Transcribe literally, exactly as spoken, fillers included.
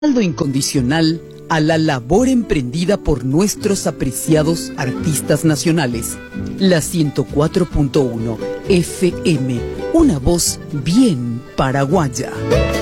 Respaldo incondicional a la labor emprendida por nuestros apreciados artistas nacionales. La ciento cuatro punto uno F M, una voz bien paraguaya.